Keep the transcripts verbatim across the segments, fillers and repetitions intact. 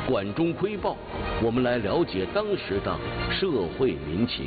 管中窥豹，我们来了解当时的社会民情。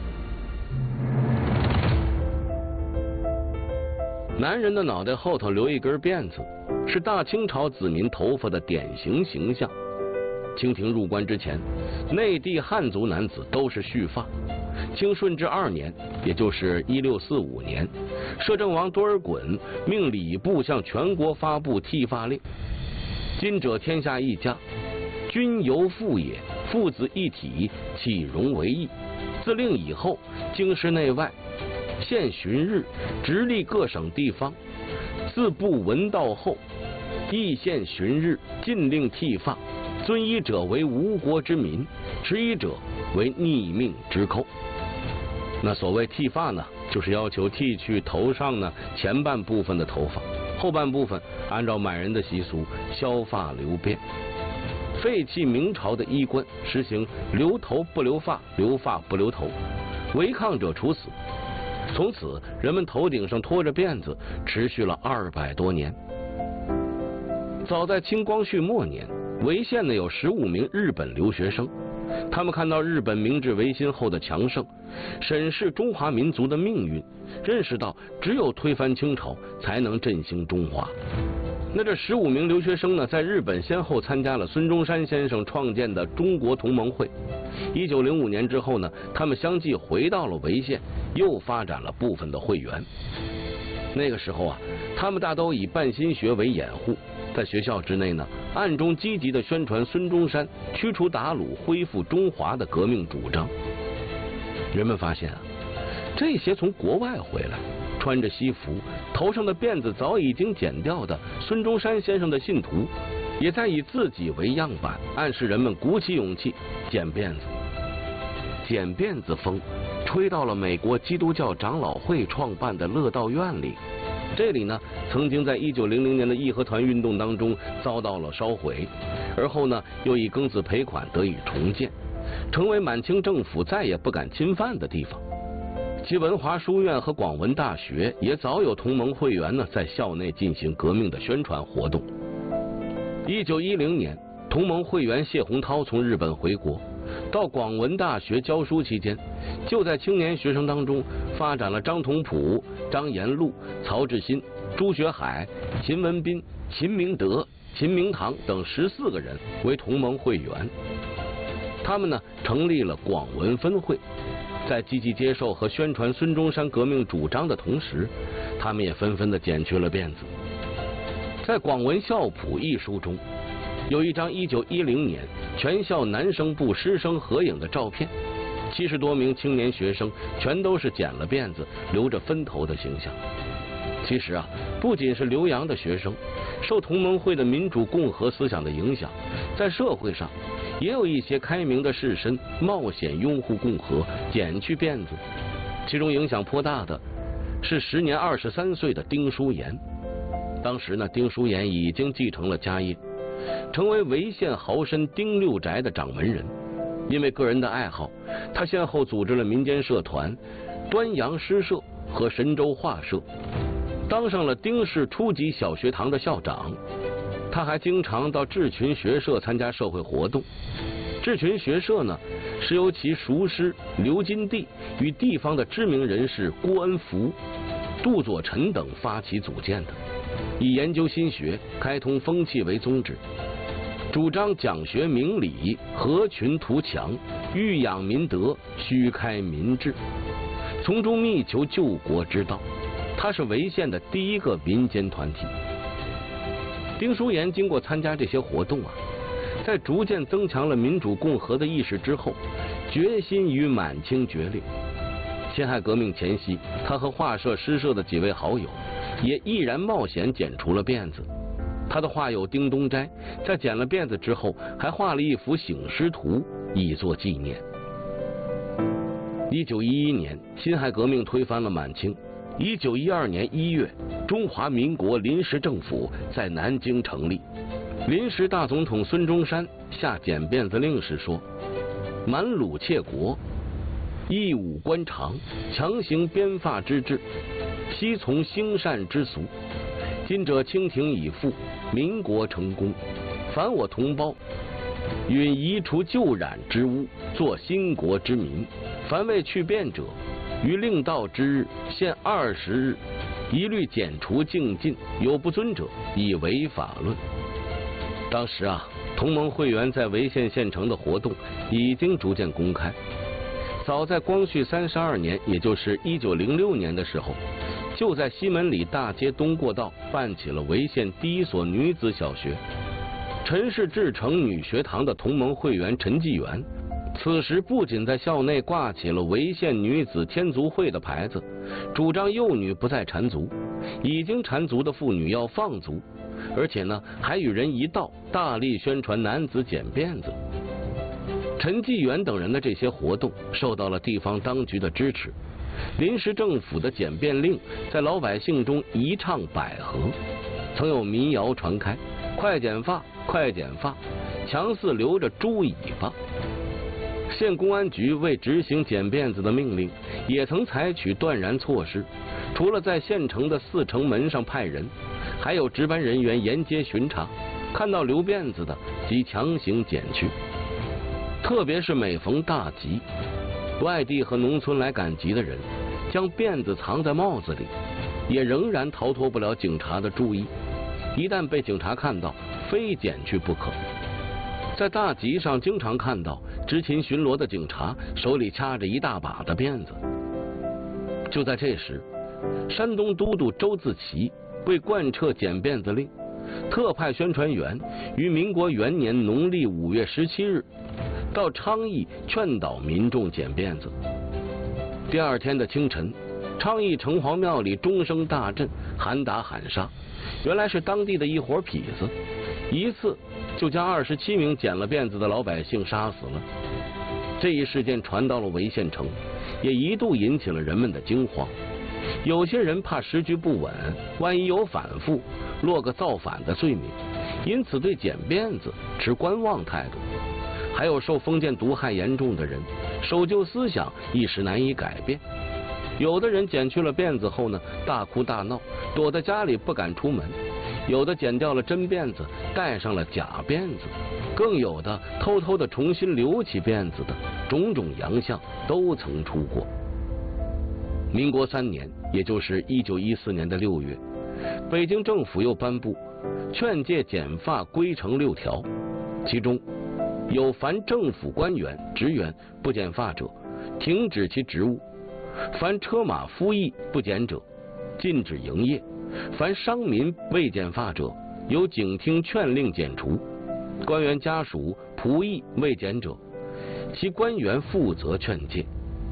男人的脑袋后头留一根辫子，是大清朝子民头发的典型形象。清廷入关之前，内地汉族男子都是蓄发。清顺治二年，也就是一六四五年，摄政王多尔衮命礼部向全国发布剃发令。今者天下一家，君犹父也，父子一体，岂容为异？自令以后，京师内外县巡日，直隶各省地方，自布文道后，邑县巡日，禁令剃发。遵依者为吴国之民，迟疑者为逆命之寇。那所谓剃发呢，就是要求剃去头上呢前半部分的头发，后半部分按照满人的习俗削发留辫。废弃明朝的衣冠，实行留头不留发，留发不留头，违抗者处死。从此，人们头顶上拖着辫子，持续了二百多年。早在清光绪末年，潍县呢有十五名日本留学生，他们看到日本明治维新后的强盛，审视中华民族的命运，认识到只有推翻清朝才能振兴中华。那这十五名留学生呢，在日本先后参加了孙中山先生创建的中国同盟会。一九零五年之后呢，他们相继回到了潍县，又发展了部分的会员。那个时候啊，他们大都以办新学为掩护，在学校之内呢，暗中积极地宣传孙中山驱除鞑虏、恢复中华的革命主张。人们发现啊，这些从国外回来，穿着西服，头上的辫子早已经剪掉的孙中山先生的信徒，也在以自己为样板，暗示人们鼓起勇气剪辫子。剪辫子风吹到了美国基督教长老会创办的乐道院里。这里呢，曾经在一九零零年的义和团运动当中遭到了烧毁，而后呢，又以庚子赔款得以重建，成为满清政府再也不敢侵犯的地方。其文华书院和广文大学也早有同盟会员呢，在校内进行革命的宣传活动。一九一零年，同盟会员谢洪涛从日本回国，到广文大学教书期间，就在青年学生当中发展了张同甫、张延禄、曹志新、朱学海、秦文斌、秦明德、秦明堂等十四个人为同盟会员。他们呢，成立了广文分会，在积极接受和宣传孙中山革命主张的同时，他们也纷纷的剪去了辫子。在《广文校谱》一书中，有一张一九一零年全校男生部师生合影的照片，七十多名青年学生全都是剪了辫子、留着分头的形象。其实啊，不仅是留洋的学生，受同盟会的民主共和思想的影响，在社会上也有一些开明的士绅冒险拥护共和，剪去辫子。其中影响颇大的是时年二十三岁的丁书言。当时呢，丁书言已经继承了家业，成为潍县豪绅丁六宅的掌门人。因为个人的爱好，他先后组织了民间社团端阳诗社和神州画社，当上了丁氏初级小学堂的校长。他还经常到志群学社参加社会活动。志群学社呢，是由其塾师刘金娣与地方的知名人士郭恩福、杜佐臣等发起组建的，以研究新学、开通风气为宗旨，主张讲学明理、合群图强、育养民德、虚开民智，从中密求救国之道。它是潍县的第一个民间团体。丁书言经过参加这些活动啊，在逐渐增强了民主共和的意识之后，决心与满清决裂。辛亥革命前夕，他和画社、诗社的几位好友也毅然冒险剪除了辫子。他的画友丁东斋在剪了辫子之后，还画了一幅醒狮图，以作纪念。一九一一年，辛亥革命推翻了满清。一九一二年一月，中华民国临时政府在南京成立。临时大总统孙中山下剪辫子令时说：“满鲁窃国，义武官长，强行编发之制，悉从兴善之俗。今者清廷已复，民国成功，凡我同胞允移除旧染之污，作新国之民。凡未去变者，于令到之日限二十日，一律剪除净尽。有不遵者，以违法论。当时啊，同盟会员在潍县县城的活动已经逐渐公开。早在光绪三十二年，也就是一九零六年的时候，就在西门里大街东过道办起了潍县第一所女子小学——陈氏至诚女学堂的同盟会员陈继元。此时不仅在校内挂起了潍县女子天足会的牌子，主张幼女不再缠足，已经缠足的妇女要放足，而且呢，还与人一道大力宣传男子剪辫子。陈继元等人的这些活动受到了地方当局的支持，临时政府的剪辫令在老百姓中一唱百合，曾有民谣传开：快剪发，快剪发，强似留着猪尾巴。县公安局为执行剪辫子的命令，也曾采取断然措施，除了在县城的四城门上派人，还有值班人员沿街巡查，看到留辫子的即强行剪去。特别是每逢大集，外地和农村来赶集的人将辫子藏在帽子里，也仍然逃脱不了警察的注意。一旦被警察看到，非剪去不可。在大集上经常看到执勤巡逻的警察手里掐着一大把的辫子。就在这时，山东都督周自齐为贯彻剪辫子令，特派宣传员于民国元年农历五月十七日到昌邑劝导民众剪辫子。第二天的清晨，昌邑城隍庙里钟声大震，喊打喊杀，原来是当地的一伙痞子，一次就将二十七名剪了辫子的老百姓杀死了。这一事件传到了潍县城，也一度引起了人们的惊慌。有些人怕时局不稳，万一有反复，落个造反的罪名，因此对剪辫子持观望态度。还有受封建毒害严重的人，守旧思想一时难以改变。有的人剪去了辫子后呢，大哭大闹，躲在家里不敢出门；有的剪掉了真辫子，戴上了假辫子；更有的偷偷的重新留起辫子的，种种洋相都曾出过。民国三年，也就是一九一四年的六月，北京政府又颁布劝诫剪发规程六条，其中有凡政府官员、职员不剪发者，停止其职务；凡车马夫役不剪者，禁止营业；凡商民未剪发者，由警厅劝令剪除；官员家属、仆役未剪者，其官员负责劝诫。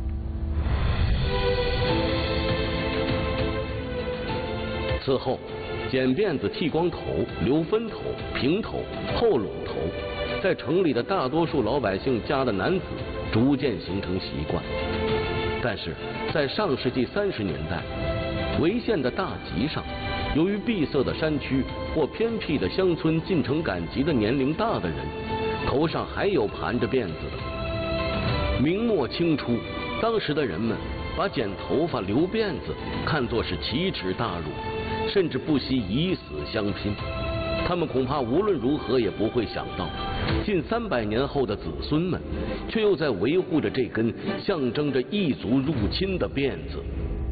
此后，剪辫子、剃光头、留分头、平头、后拢头，在城里的大多数老百姓家的男子逐渐形成习惯。但是在上世纪三十年代，潍县的大集上，由于闭塞的山区或偏僻的乡村进城赶集的年龄大的人，头上还有盘着辫子的。明末清初，当时的人们把剪头发、留辫子看作是奇耻大辱，甚至不惜以死相拼。他们恐怕无论如何也不会想到，近三百年后的子孙们却又在维护着这根象征着异族入侵的辫子。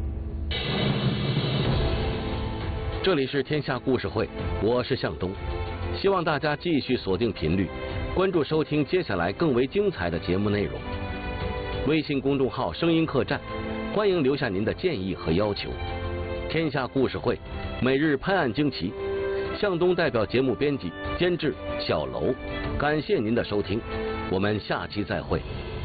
这里是天下故事会，我是向东，希望大家继续锁定频率，关注收听接下来更为精彩的节目内容。微信公众号声音客栈，欢迎留下您的建议和要求。天下故事会每日拍案惊奇，向东代表节目编辑监制小楼，感谢您的收听，我们下期再会。